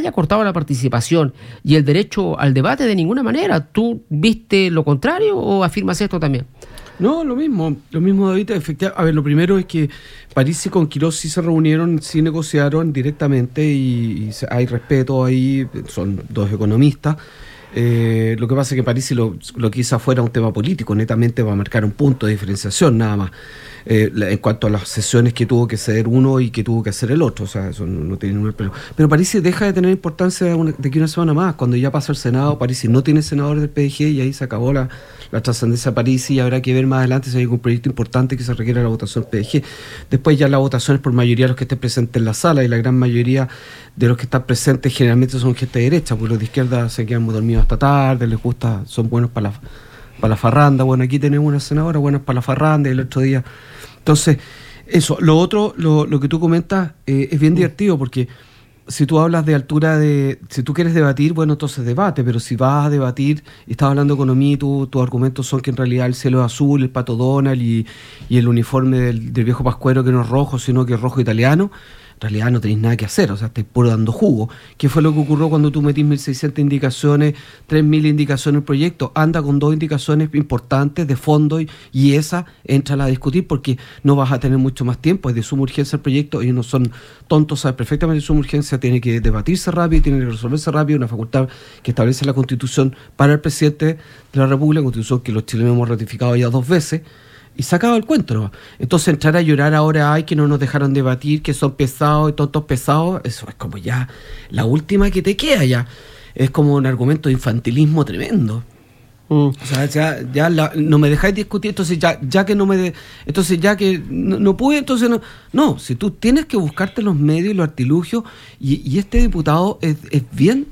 haya cortado la participación y el derecho al debate de ninguna manera. ¿Tú viste lo contrario o afirmas esto también? No, lo mismo, David. Efectivamente, a ver, lo primero es que Parisi con Quirós sí se reunieron, sí negociaron directamente y hay respeto ahí, son dos economistas. Lo que pasa es que Parisi lo que hizo fuera un tema político, netamente va a marcar un punto de diferenciación nada más, en cuanto a las sesiones que tuvo que ceder uno y que tuvo que hacer el otro. O sea, eso no tiene ningún problema. Pero Parisi deja de tener importancia de aquí una semana más. Cuando ya pasa el Senado, Parisi no tiene senador del PDG y ahí se acabó la trascendencia de Parisi, y habrá que ver más adelante si hay algún proyecto importante que se requiera la votación PDG. Después ya la votación es por mayoría de los que estén presentes en la sala, y la gran mayoría de los que están presentes generalmente son gente de derecha, porque los de izquierda se quedan muy dormidos hasta tarde, les gusta, son buenos para la farranda. Bueno, aquí tenemos una senadora buena para la farranda, y el otro día. Entonces, eso. Lo otro, lo que tú comentas, es bien divertido, porque si tú hablas de altura si tú quieres debatir, bueno, entonces debate, pero si vas a debatir y estás hablando de economía y tus argumentos son que en realidad el cielo es azul, el pato Donald y el uniforme del viejo pascuero que no es rojo, sino que es rojo italiano, en realidad no tenéis nada que hacer, o sea, estáis puro dando jugo. ¿Qué fue lo que ocurrió cuando tú metís 1.600 indicaciones, 3.000 indicaciones en el proyecto? Anda con 2 indicaciones importantes de fondo y esa entra a discutir, porque no vas a tener mucho más tiempo. Es de suma urgencia el proyecto, ellos no son tontos, saben perfectamente que suma urgencia tiene que debatirse rápido, tiene que resolverse rápido, una facultad que establece la Constitución para el presidente de la República, Constitución que los chilenos hemos ratificado ya 2 veces. Y se acaba el cuento, ¿no? Entonces entrar a llorar ahora, que no nos dejaron debatir, que son pesados y tontos pesados, eso es como ya la última que te queda ya. Es como un argumento de infantilismo tremendo. O sea, ya no me dejáis discutir, entonces ya que no me entonces ya que no pude, entonces no, si tú tienes que buscarte los medios y los artilugios, y este diputado es bien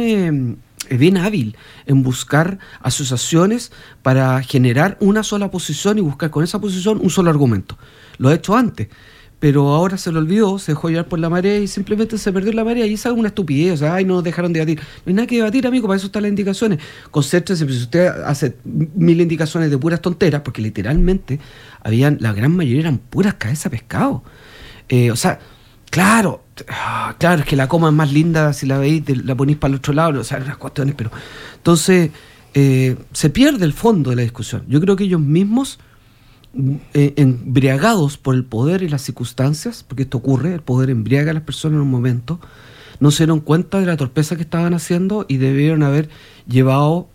hábil en buscar asociaciones para generar una sola posición y buscar con esa posición un solo argumento. Lo ha hecho antes, pero ahora se lo olvidó, se dejó llevar por la marea y simplemente se perdió la marea, y esa es una estupidez. O sea, no nos dejaron debatir. No hay nada que debatir, amigo, para eso están las indicaciones. Concéntrese, si usted hace 1.000 indicaciones de puras tonteras, porque literalmente la gran mayoría eran puras cabezas de pescado. O sea, claro, es que la coma es más linda si la veis, la ponís para el otro lado, o sea, unas cuestiones, pero entonces se pierde el fondo de la discusión. Yo creo que ellos mismos, embriagados por el poder y las circunstancias, porque esto ocurre, el poder embriaga a las personas en un momento, no se dieron cuenta de la torpeza que estaban haciendo y debieron haber llevado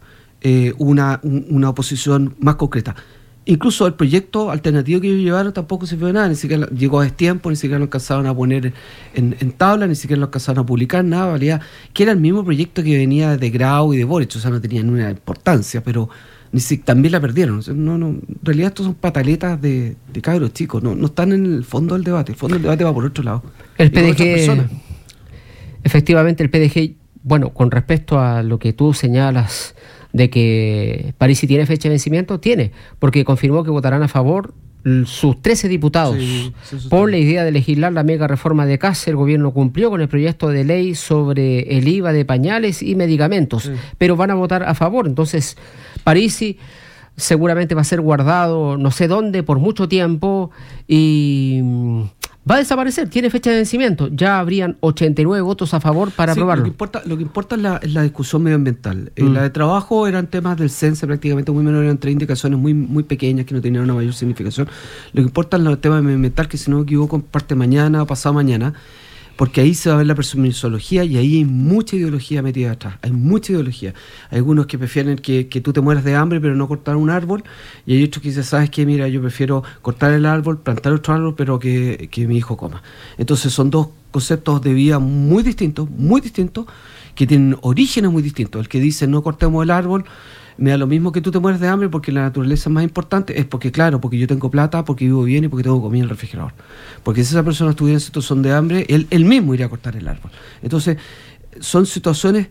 una oposición más concreta. Incluso el proyecto alternativo que ellos llevaron tampoco sirvió de nada, ni siquiera llegó a destiempo, ni siquiera lo alcanzaron a poner en tabla, ni siquiera lo alcanzaron a publicar, nada, valía que era el mismo proyecto que venía de Grau y de Boric, o sea, no tenía ninguna importancia, pero también la perdieron. O sea, no, en realidad estos son pataletas de cabros chicos, no están en el fondo del debate. El fondo del debate va por otro lado. El PDG, efectivamente el PDG, bueno, con respecto a lo que tú señalas de que Parisi tiene fecha de vencimiento, porque confirmó que votarán a favor sus 13 diputados por la idea de legislar la mega reforma de CAS. El gobierno cumplió con el proyecto de ley sobre el IVA de pañales y medicamentos, pero van a votar a favor. Entonces Parisi seguramente va a ser guardado no sé dónde por mucho tiempo y va a desaparecer, tiene fecha de vencimiento. Ya habrían 89 votos a favor para aprobarlo. Lo que importa es la discusión medioambiental. La de trabajo eran temas del CENSE prácticamente muy menores, eran 3 indicaciones muy, muy pequeñas que no tenían una mayor significación. Lo que importa es el tema medioambiental, que si no me equivoco parte mañana o pasado mañana, porque ahí se va a ver la permisología y ahí hay mucha ideología metida atrás, hay mucha ideología. Hay algunos que prefieren que tú te mueras de hambre pero no cortar un árbol, y hay otros que dicen, ¿sabes qué? Mira, yo prefiero cortar el árbol, plantar otro árbol, pero que mi hijo coma. Entonces son dos conceptos de vida muy distintos, que tienen orígenes muy distintos. El que dice no cortemos el árbol, me da lo mismo que tú te mueres de hambre porque la naturaleza es más importante, es porque yo tengo plata, porque vivo bien y porque tengo comida en el refrigerador. Porque si esa persona estuviera en situación de hambre, él mismo iría a cortar el árbol. Entonces, son situaciones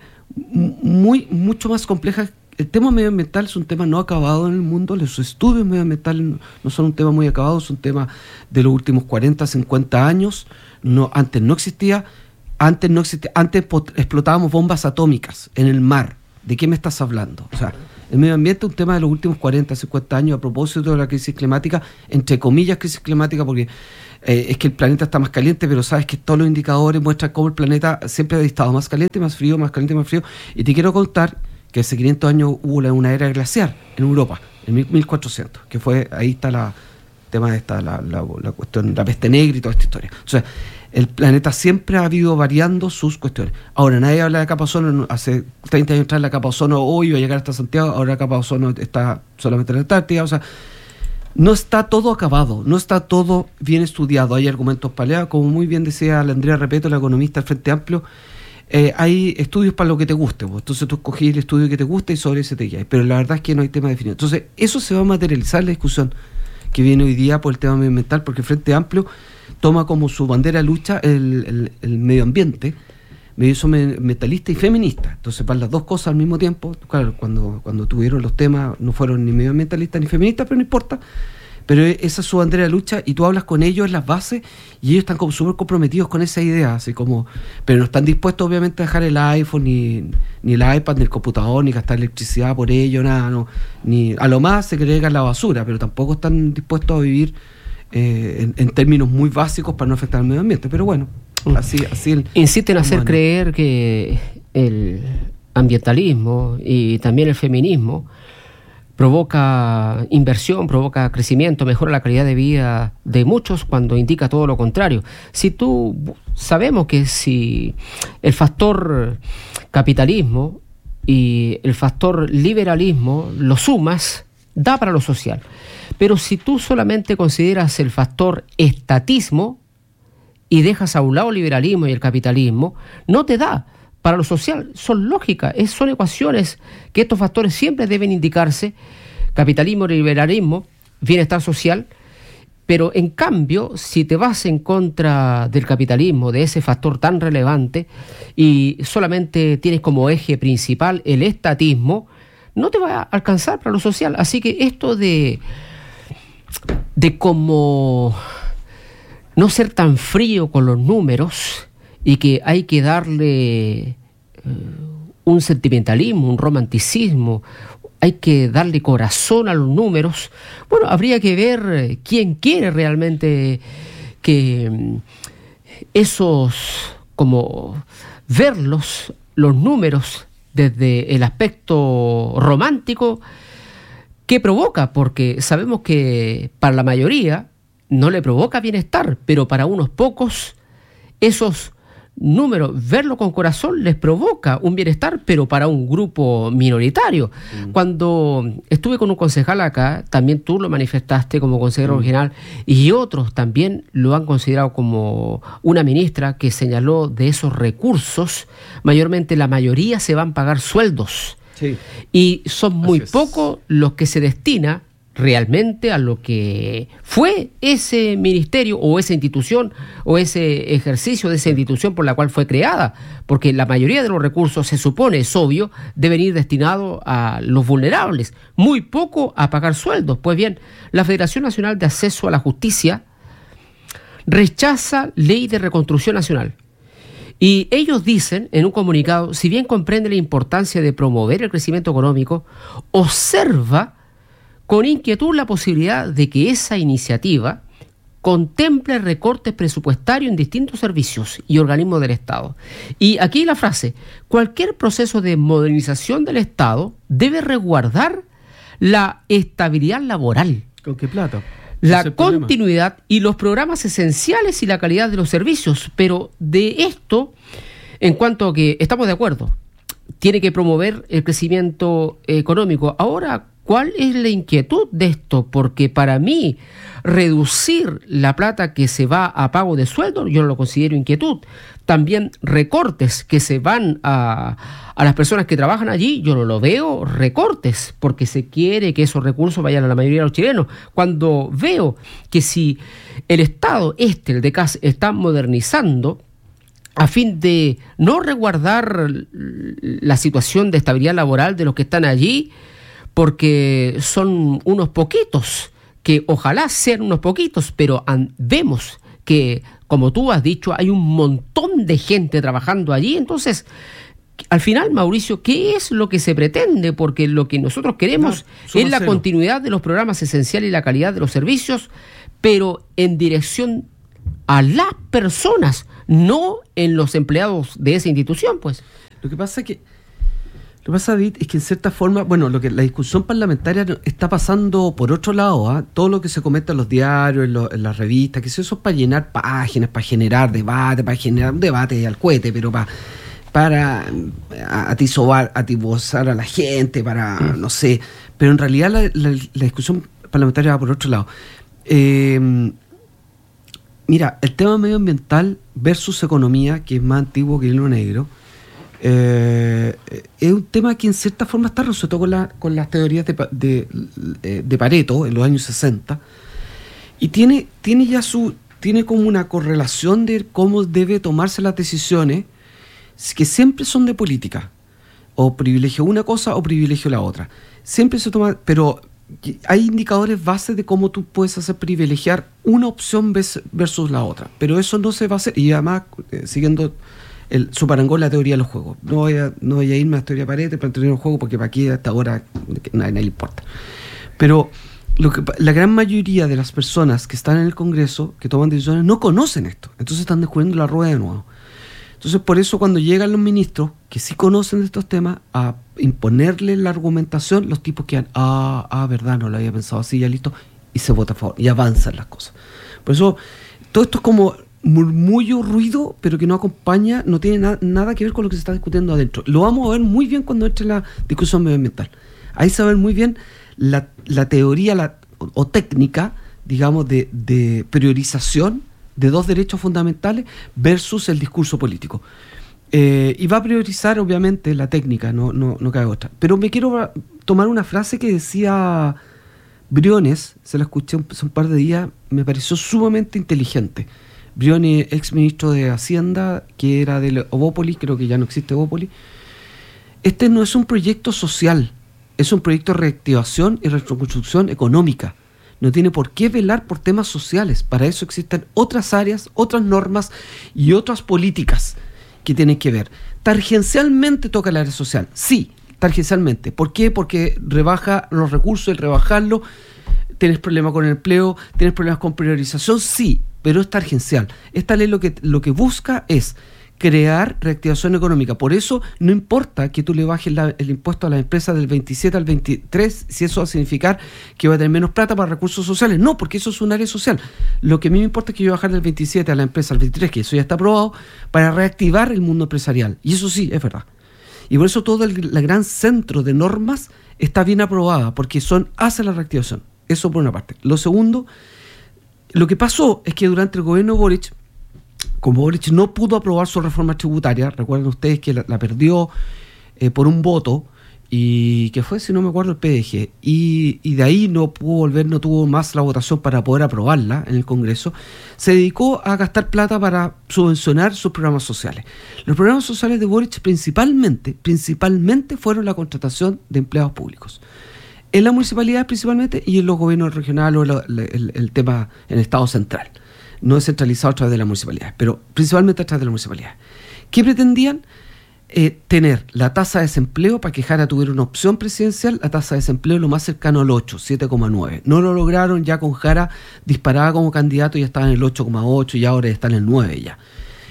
mucho más complejas. El tema medioambiental es un tema no acabado en el mundo, los estudios medioambientales no son un tema muy acabado, es un tema de los últimos 40, 50 años. Antes no existía, antes explotábamos bombas atómicas en el mar. ¿De qué me estás hablando? O sea, El medio ambiente es un tema de los últimos 40, 50 años a propósito de la crisis climática, entre comillas crisis climática, porque es que el planeta está más caliente, pero sabes que todos los indicadores muestran cómo el planeta siempre ha estado más caliente, más frío, más caliente, más frío. Y te quiero contar que hace 500 años hubo una era glaciar en Europa, en 1400, que fue, ahí está el tema de la cuestión, la peste negra y toda esta historia. O sea, el planeta siempre ha habido variando sus cuestiones. Ahora, nadie habla de capa de ozono. Hace 30 años atrás la capa de ozono hoy iba a llegar hasta Santiago, ahora la capa de ozono está solamente en la Antártida. O sea, no está todo acabado, no está todo bien estudiado. Hay argumentos paleados, como muy bien decía la Andrea Repeto, la economista del Frente Amplio. Hay estudios para lo que te guste, pues. Entonces tú escogí el estudio que te gusta y sobre ese te guías. Pero la verdad es que no hay tema definido. Entonces, eso se va a materializar en la discusión que viene hoy día por el tema medioambiental, porque el Frente Amplio toma como su bandera de lucha el medio ambiente, medioambientalista y feminista. Entonces, para las dos cosas al mismo tiempo, claro, cuando tuvieron los temas no fueron ni medioambientalistas ni feministas, pero no importa. Pero esa es su bandera de lucha y tú hablas con ellos en las bases y ellos están como súper comprometidos con esa idea, así como, pero no están dispuestos obviamente a dejar el iPhone, ni el iPad, ni el computador, ni gastar electricidad por ello, nada, no, ni a lo más se agregan la basura, pero tampoco están dispuestos a vivir en términos muy básicos para no afectar al medio ambiente. Pero bueno, así insisten en hacer creer que el ambientalismo y también el feminismo provoca inversión, provoca crecimiento, mejora la calidad de vida de muchos, cuando indica todo lo contrario. Sabemos que si el factor capitalismo y el factor liberalismo lo sumas, da para lo social. Pero si tú solamente consideras el factor estatismo y dejas a un lado el liberalismo y el capitalismo, no te da para lo social. Son lógicas, son ecuaciones que estos factores siempre deben indicarse: capitalismo, liberalismo, bienestar social. Pero en cambio, si te vas en contra del capitalismo, de ese factor tan relevante, y solamente tienes como eje principal el estatismo, no te va a alcanzar para lo social. Así que esto de como no ser tan frío con los números, y que hay que darle un sentimentalismo, un romanticismo, hay que darle corazón a los números. Bueno, habría que ver quién quiere realmente que como verlos, los números, desde el aspecto romántico que provoca, porque sabemos que para la mayoría no le provoca bienestar, pero para unos pocos esos números, verlo con corazón, les provoca un bienestar, pero para un grupo minoritario. Cuando estuve con un concejal acá, también tú lo manifestaste como consejero regional, y otros también lo han considerado, como una ministra que señaló de esos recursos, mayormente la mayoría se van a pagar sueldos. Sí. Y son muy pocos los que se destina realmente a lo que fue ese ministerio o esa institución o ese ejercicio de esa institución por la cual fue creada, porque la mayoría de los recursos, se supone, es obvio, deben ir destinados a los vulnerables, muy poco a pagar sueldos. Pues bien, la Federación Nacional de Acceso a la Justicia rechaza ley de reconstrucción nacional. Y ellos dicen en un comunicado: si bien comprende la importancia de promover el crecimiento económico, observa con inquietud la posibilidad de que esa iniciativa contemple recortes presupuestarios en distintos servicios y organismos del Estado. Y aquí la frase: cualquier proceso de modernización del Estado debe resguardar la estabilidad laboral. ¿Con qué plata? La continuidad y los programas esenciales y la calidad de los servicios. Pero de esto, en cuanto a que estamos de acuerdo, tiene que promover el crecimiento económico. Ahora, ¿cuál es la inquietud de esto? Porque para mí, reducir la plata que se va a pago de sueldo, yo no lo considero inquietud. También recortes que se van a las personas que trabajan allí, yo no lo veo recortes, porque se quiere que esos recursos vayan a la mayoría de los chilenos. Cuando veo que si el Estado, el de CAS, está modernizando a fin de no resguardar la situación de estabilidad laboral de los que están allí, porque son unos poquitos, que ojalá sean unos poquitos, pero vemos que, como tú has dicho, hay un montón de gente trabajando allí. Entonces, al final, Mauricio, ¿qué es lo que se pretende? Porque lo que nosotros queremos es la continuidad de los programas esenciales y la calidad de los servicios, pero en dirección a las personas, no en los empleados de esa institución, pues. Lo que pasa, David, es que en cierta forma, la discusión parlamentaria está pasando por otro lado, todo lo que se comenta en los diarios, en las revistas, que eso es para llenar páginas, para generar debate, para generar un debate al cohete, pero para atizar a la gente, no sé, pero en realidad la discusión parlamentaria va por otro lado. Mira, el tema medioambiental versus economía, que es más antiguo que el hilo negro, es un tema que en cierta forma está resuelto con las teorías de Pareto en los años 60, y tiene como una correlación de cómo debe tomarse las decisiones, que siempre son de política, o privilegio una cosa o privilegio la otra, siempre se toma, pero hay indicadores bases de cómo tú puedes hacer privilegiar una opción versus la otra, pero eso no se va a hacer, y además siguiendo su parangón, la teoría de los juegos. No voy a irme a la teoría de Pareto para tener un juego, porque para aquí hasta ahora nadie le importa. Pero la gran mayoría de las personas que están en el Congreso, que toman decisiones, no conocen esto, entonces están descubriendo la rueda de nuevo. Entonces, por eso cuando llegan los ministros que sí conocen de estos temas a imponerle la argumentación, los tipos quedan, verdad, no lo había pensado así, ya listo, y se vota a favor, y avanzan las cosas. Por eso, todo esto es como murmullo, ruido, pero que no acompaña, no tiene nada que ver con lo que se está discutiendo adentro. Lo vamos a ver muy bien cuando entre la discusión medioambiental. Ahí se va a ver muy bien la teoría o técnica, digamos, de priorización de dos derechos fundamentales versus el discurso político. Y va a priorizar, obviamente, la técnica, no cabe otra. Pero me quiero tomar una frase que decía Briones, se la escuché hace un par de días, me pareció sumamente inteligente. Briones, ex ministro de Hacienda, que era de Ovópolis, creo que ya no existe Ovópolis. Este no es un proyecto social, es un proyecto de reactivación y reconstrucción económica. No tiene por qué velar por temas sociales. Para eso existen otras áreas, otras normas y otras políticas que tienen que ver. Tangencialmente toca el área social. Sí, tangencialmente. ¿Por qué? Porque rebaja los recursos, el rebajarlo, tienes problemas con el empleo, tienes problemas con priorización, sí, pero es tangencial. Esta ley lo que busca es crear reactivación económica. Por eso no importa que tú le bajes el impuesto a las empresas del 27 al 23, si eso va a significar que va a tener menos plata para recursos sociales. No, porque eso es un área social. Lo que a mí me importa es que yo bajar del 27 a la empresa al 23, que eso ya está aprobado, para reactivar el mundo empresarial. Y eso sí, es verdad. Y por eso todo el gran centro de normas está bien aprobada, porque hacia la reactivación. Eso por una parte. Lo segundo, lo que pasó es que durante el gobierno de Boric, como Boric no pudo aprobar su reforma tributaria, recuerden ustedes que la perdió por un voto, y que fue, si no me acuerdo, el PDG, y de ahí no tuvo más la votación para poder aprobarla en el Congreso, se dedicó a gastar plata para subvencionar sus programas sociales. Los programas sociales de Boric principalmente fueron la contratación de empleados públicos. En la municipalidad principalmente, y en los gobiernos regionales o el tema en el Estado central. No es centralizado a través de la municipalidad, pero principalmente a través de la municipalidad. ¿Qué pretendían? Tener la tasa de desempleo, para que Jara tuviera una opción presidencial, la tasa de desempleo lo más cercano al 8, 7,9. No lo lograron, ya con Jara disparaba como candidato, ya estaba en el 8,8 y ahora está en el 9 ya.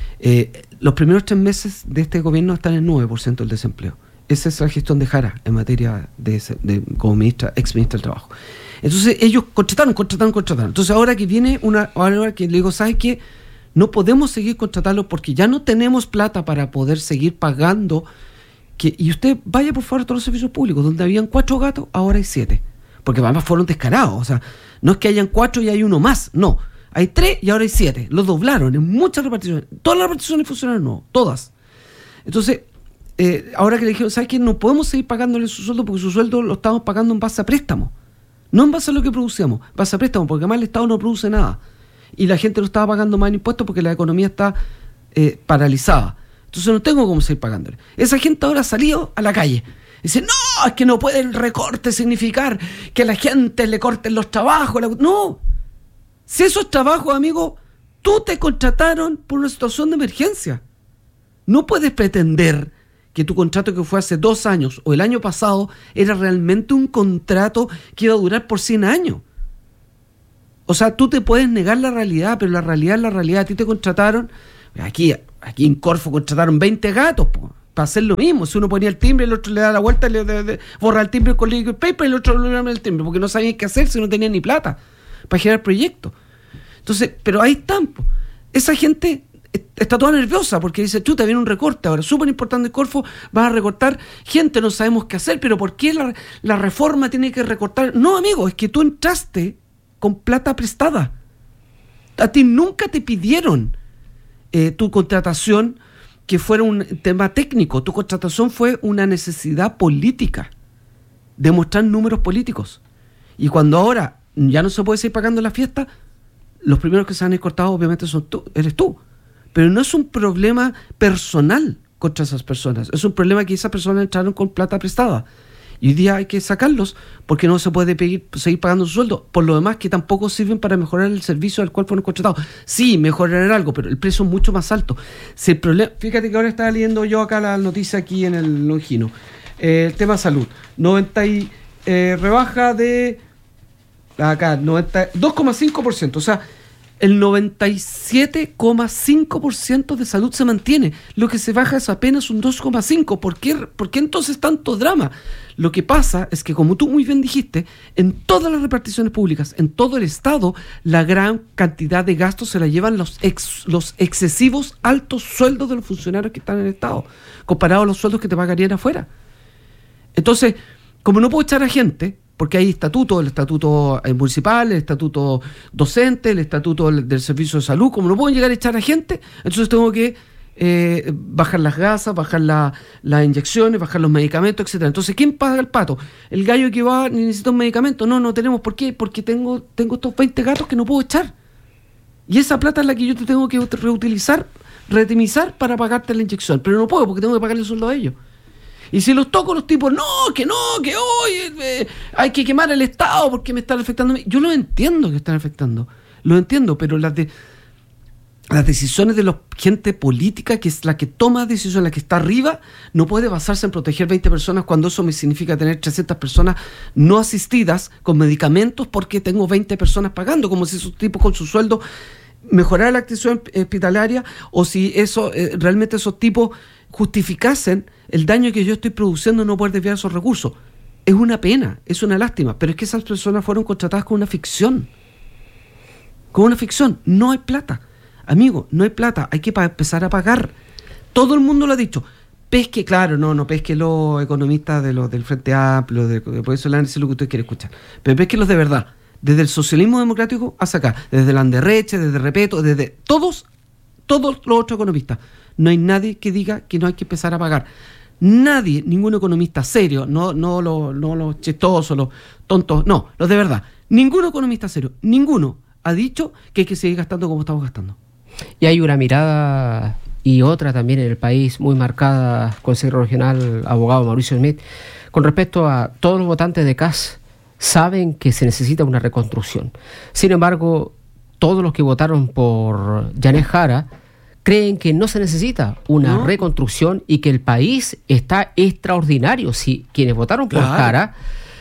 Los primeros 3 meses de este gobierno están en el 9% del desempleo. Esa es la gestión de Jara en materia como ex ministra del Trabajo. Entonces ellos contrataron. Entonces ahora que viene ahora que le digo, ¿sabes qué? No podemos seguir contratando porque ya no tenemos plata para poder seguir pagando. Y usted vaya por favor a todos los servicios públicos, donde habían 4 gatos, ahora hay 7. Porque además fueron descarados. O sea, no es que hayan 4 y hay uno más, no. Hay 3 y ahora hay 7. Los doblaron en muchas reparticiones. Todas las reparticiones funcionaron, no, todas. Entonces, ahora que le dijeron, ¿sabes qué? No podemos seguir pagándole su sueldo porque su sueldo lo estamos pagando en base a préstamo. No en base a lo que producíamos, en base a préstamo, porque además el Estado no produce nada. Y la gente lo estaba pagando más en impuestos porque la economía está paralizada. Entonces no tengo cómo seguir pagándole. Esa gente ahora ha salido a la calle. Dice, no, es que no puede el recorte significar que a la gente le corten los trabajos. No. Si esos trabajos, amigo, tú te contrataron por una situación de emergencia. No puedes pretender que tu contrato que fue hace 2 años o el año pasado era realmente un contrato que iba a durar por 100 años. O sea, tú te puedes negar la realidad, pero la realidad es la realidad. A ti te contrataron, aquí en Corfo contrataron 20 gatos, para hacer lo mismo. Si uno ponía el timbre, el otro le da la vuelta, borra el timbre con liquid paper y el otro le da el timbre, porque no sabían qué hacer si no tenían ni plata para generar proyectos. Entonces, pero ahí están, esa gente está toda nerviosa porque dice, chuta, viene un recorte ahora, súper importante en Corfo, vas a recortar gente, no sabemos qué hacer, pero ¿por qué la reforma tiene que recortar? No, amigo, es que tú entraste con plata prestada. A ti nunca te pidieron tu contratación que fuera un tema técnico. Tu contratación fue una necesidad política, demostrar números políticos. Y cuando ahora ya no se puede seguir pagando la fiesta, los primeros que se han cortado obviamente eres tú. Pero no es un problema personal contra esas personas, es un problema que esas personas entraron con plata prestada. Y hoy día hay que sacarlos porque no se puede seguir pagando su sueldo. Por lo demás, que tampoco sirven para mejorar el servicio al cual fueron contratados. Sí, mejorar algo, pero el precio es mucho más alto. Si el problema, fíjate que ahora estaba leyendo yo acá la noticia aquí en el Longino. El tema salud. Rebaja de... Acá, 2,5%. O sea, el 97,5% de salud se mantiene. Lo que se baja es apenas un 2,5%. ¿Por qué entonces tanto drama? Lo que pasa es que, como tú muy bien dijiste, en todas las reparticiones públicas, en todo el Estado, la gran cantidad de gastos se la llevan los excesivos altos sueldos de los funcionarios que están en el Estado, comparado a los sueldos que te pagarían afuera. Entonces, como no puedo echar a gente, porque hay estatutos, el estatuto municipal, el estatuto docente, el estatuto del servicio de salud, como no puedo llegar a echar a gente, entonces tengo que bajar las gasas, bajar las inyecciones, bajar los medicamentos, etcétera. Entonces, ¿quién paga el pato? El gallo que va necesita un medicamento. No tenemos. ¿Por qué? Porque tengo estos 20 gatos que no puedo echar. Y esa plata es la que yo te tengo que reutilizar, retimizar para pagarte la inyección. Pero no puedo porque tengo que pagarle el sueldo a ellos. Y si los toco los tipos, que hoy hay que quemar el Estado porque me están afectando a mí. Yo lo entiendo que están afectando, lo entiendo, pero las decisiones de la gente política, que es la que toma decisiones, la que está arriba, no puede basarse en proteger 20 personas cuando eso me significa tener 300 personas no asistidas con medicamentos porque tengo 20 personas pagando, como si esos tipos con su sueldo mejoraran la atención hospitalaria, o si eso realmente esos tipos justificasen el daño que yo estoy produciendo no poder desviar esos recursos. Es una pena, es una lástima, pero es que esas personas fueron contratadas con una ficción. Con una ficción. No hay plata. Amigo, no hay plata. Hay que empezar a pagar. Todo el mundo lo ha dicho. Pesque, claro, no pesque los economistas del Frente Amplio, por eso le han dicho lo que usted quiere escuchar. Pero pesque los de verdad. Desde el socialismo democrático hasta acá. Desde Landerreche, desde Repeto, desde todos los otros economistas. No hay nadie que diga que no hay que empezar a pagar. Nadie, ningún economista serio, no los chistosos, los tontos, no, los de verdad. Ningún economista serio, ninguno ha dicho que hay que seguir gastando como estamos gastando. Y hay una mirada y otra también en el país muy marcada, consejero regional, abogado Mauricio Smith, con respecto a todos los votantes de CAS saben que se necesita una reconstrucción. Sin embargo, todos los que votaron por Janés Jara creen que no se necesita una reconstrucción y que el país está extraordinario. Si quienes votaron por Jara,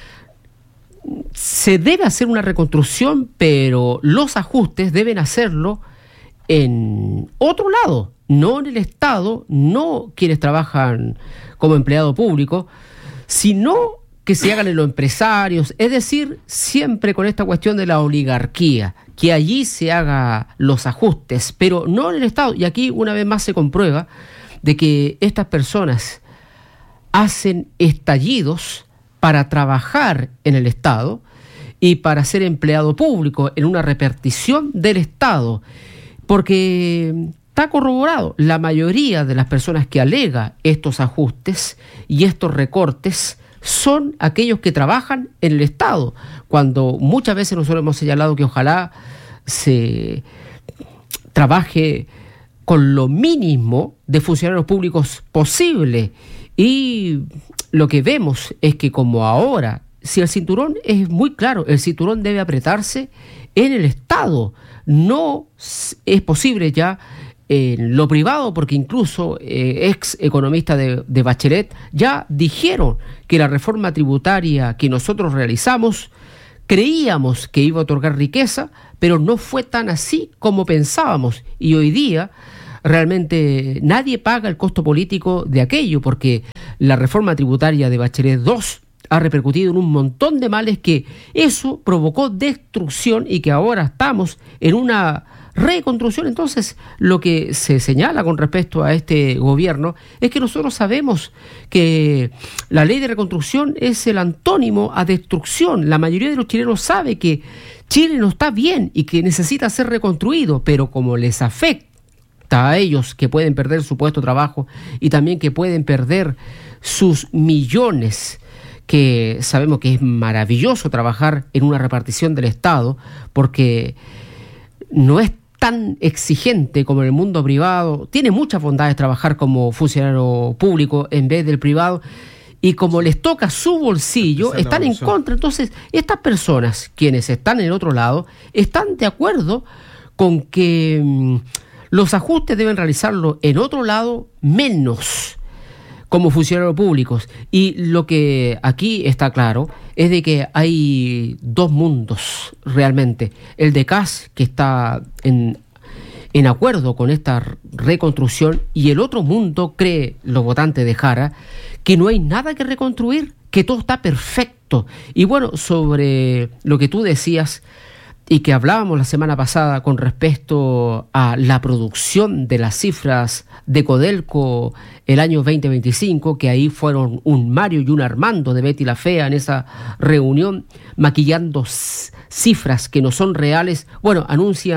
se debe hacer una reconstrucción, pero los ajustes deben hacerlo en otro lado, no en el Estado, no quienes trabajan como empleado público, sino que se hagan en los empresarios, es decir, siempre con esta cuestión de la oligarquía, que allí se haga los ajustes, pero no en el Estado. Y aquí una vez más se comprueba de que estas personas hacen estallidos para trabajar en el Estado y para ser empleado público en una repartición del Estado, porque está corroborado, la mayoría de las personas que alega estos ajustes y estos recortes son aquellos que trabajan en el Estado, cuando muchas veces nosotros hemos señalado que ojalá se trabaje con lo mínimo de funcionarios públicos posible. Y lo que vemos es que como ahora, si el cinturón es muy claro, el cinturón debe apretarse en el Estado. No es posible ya en lo privado, porque incluso ex economistas de Bachelet ya dijeron que la reforma tributaria que nosotros realizamos, creíamos que iba a otorgar riqueza, pero no fue tan así como pensábamos. Y hoy día realmente nadie paga el costo político de aquello, porque la reforma tributaria de Bachelet 2 ha repercutido en un montón de males, que eso provocó destrucción y que ahora estamos en una reconstrucción. Entonces, lo que se señala con respecto a este gobierno es que nosotros sabemos que la ley de reconstrucción es el antónimo a destrucción. La mayoría de los chilenos sabe que Chile no está bien y que necesita ser reconstruido, pero como les afecta a ellos, que pueden perder su puesto de trabajo y también que pueden perder sus millones, que sabemos que es maravilloso trabajar en una repartición del Estado, porque no es tan exigente como en el mundo privado. Tiene muchas bondades trabajar como funcionario público en vez del privado, y como les toca su bolsillo, están en contra. Entonces, estas personas, quienes están en el otro lado, están de acuerdo con que los ajustes deben realizarlo en otro lado, menos como funcionarios públicos. Y lo que aquí está claro es de que hay dos mundos realmente. El de CAS, que está en acuerdo con esta reconstrucción, y el otro mundo, cree los votantes de Jara, que no hay nada que reconstruir, que todo está perfecto. Y bueno, sobre lo que tú decías y que hablábamos la semana pasada con respecto a la producción de las cifras de Codelco el año 2025, que ahí fueron un Mario y un Armando de Betty la Fea en esa reunión, maquillando cifras que no son reales. Bueno, anuncian